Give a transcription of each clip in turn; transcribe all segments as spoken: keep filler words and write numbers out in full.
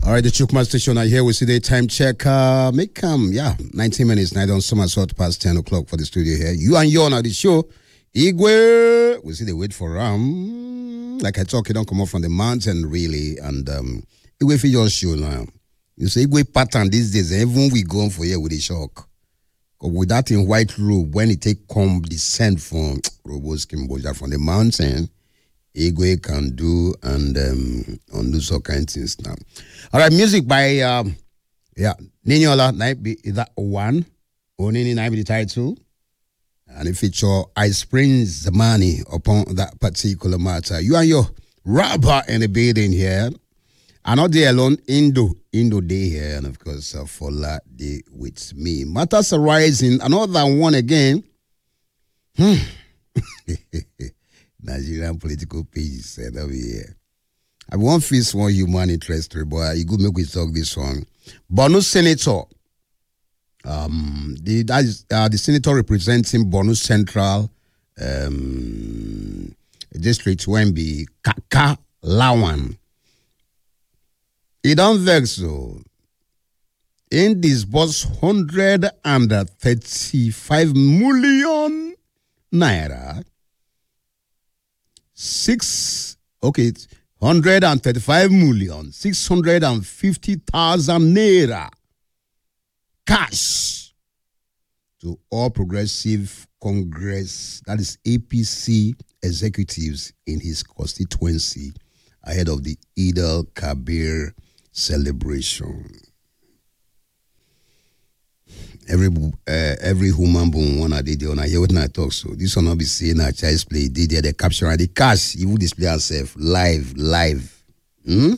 All right, the Chukma station are here. We see the time check. Uh, make um, yeah, nineteen minutes. Night on somersault past ten o'clock for the studio here. You and you on the show. Igwe, we see they wait for um, like I talk, you don't come up from the mountain really, and um, Igwe for your show now. You say Igwe pattern these days. Even we go on for here with a shock. With that in white robe, when it take come descend from Robos Kimboja from the mountain. Igwe can do and um undo some kind of things now. All right, music by um yeah Niniola night be that one Onini night be the title, and it feature I Springs the money upon that particular matter. You and your rapper in the building here, and not there alone. Indo Indo day here, and of course uh, Fola day with me. Matters arising. Another one again. Hmm. Nigerian political pages said over here. I won't face one human interest, but you could make we talk this one. Borno Senator, um, the that is uh, the senator representing Borno Central um, District Wemby, Kaka Lawan. He don't vex so. In this boss hundred and thirty-five million naira. Six okay, hundred and thirty-five million six hundred and fifty thousand naira cash to all Progressive Congress, that is A P C executives in his constituency ahead of the Eid al-Kabir celebration. Every uh, every human being wanna did on I hear what I talk so. This will not be saying a child's play. Did the capture and the cash. You will display yourself live, live. Hmm?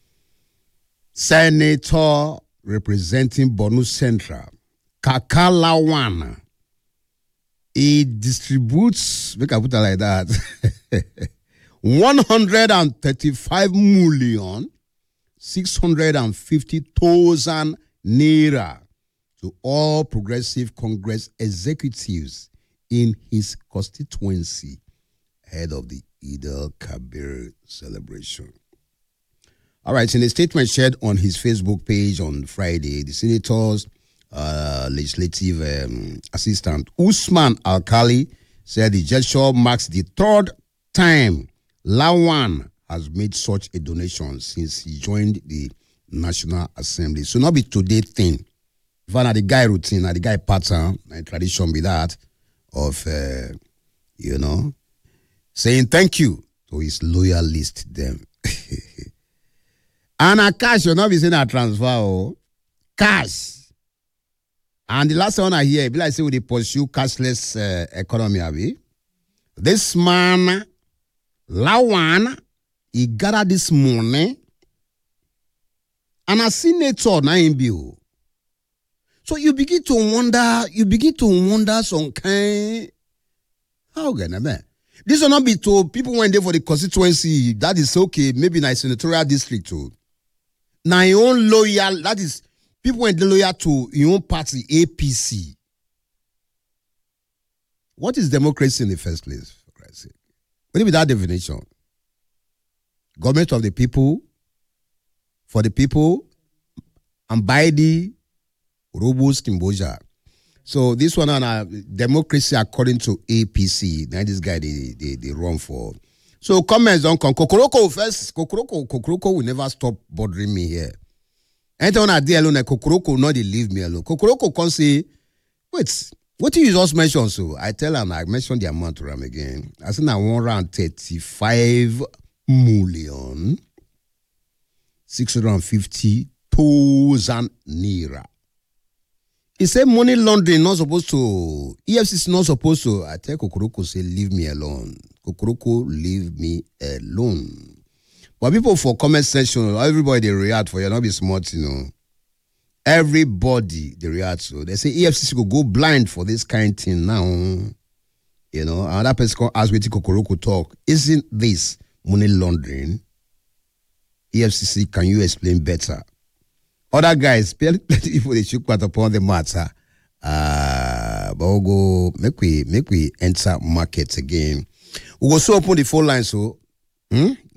Senator representing Borno Central, Kaka Lawan. He distributes. Make I put it like that. One hundred and thirty-five million six hundred and fifty thousand naira. To all Progressive Congress executives in his constituency ahead of the Eid al-Kabir celebration. All right, in a statement shared on his Facebook page on Friday, the senator's uh, legislative um, assistant, Usman Alkali, said the gesture marks the third time Lawan has made such a donation since he joined the National Assembly. So not be today thing. Even the guy routine, the guy pattern, and tradition be that of, uh, you know, saying thank you to his loyalist them. And a cash, you'll not be saying a transfer, oh, cash. And the last one I hear, be like say, we they pursue cashless uh, economy, abi. This man, Lawan, he gathered this money, and a senator, na him be, oh. So you begin to wonder, you begin to wonder some kind, how can I man? This will not be to people when they for the constituency, that is okay, maybe in a senatorial district too. Now your own loyal, that is, people when they loyal to your own party, A P C. What is democracy in the first place, for Christ's sake? What is that definition? Government of the people, for the people, and by the Robos Kimboja. So this one on uh, democracy according to A P C. Now this guy they, they they run for. So comments don't come. Kokoroko first. Kokoroko Kokoroko will never stop bothering me here. Anytime I do alone, Kokoroko not they leave me alone. Kokoroko can say, wait, what did you just mention? So I tell him I mentioned the amount to him again. I said I one round thirty-five million six hundred and fifty thousand naira. He said money laundering not supposed to, E F C C not supposed to. I tell Kokoroko, say, leave me alone. Kokoroko, leave me alone. But people for comment section, everybody they react for you, not be smart, you know. Everybody they react so. They say E F C C could go blind for this kind of thing now. You know, another person can ask with Kokoroko talk. Isn't this money laundering? E F C C, can you explain better? Other guys, plenty people they should quite upon the matter. Uh, but we'll go make we make we enter markets again. We'll go so open the phone line. So, hmm?